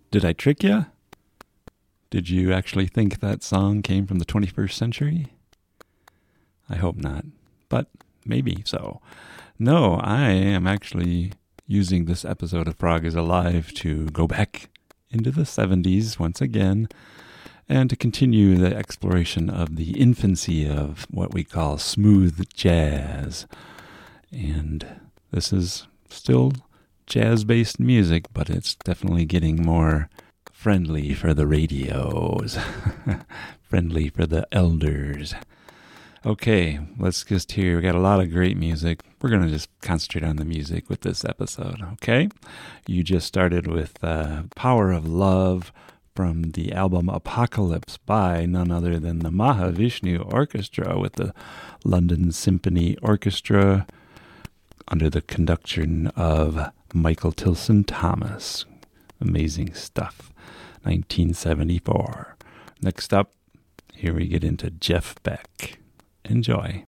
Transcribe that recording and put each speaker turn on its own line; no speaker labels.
Did I trick you? Did you actually think that song came from the 21st century? I hope not, but maybe so. No, I am actually using this episode of Prague is Alive to go back into the 70s once again and to continue the exploration of the infancy of what we call smooth jazz. And this is still jazz-based music, but it's definitely getting more friendly for the radios, friendly for the elders. Okay, let's just hear. We got a lot of great music. We're going to just concentrate on the music with this episode, okay? You just started with Power of Love from the album Apocalypse by none other than the Mahavishnu Orchestra with the London Symphony Orchestra under the conduction of Michael Tilson Thomas. Amazing stuff. 1974. Next up, here we get into Jeff Beck. Enjoy.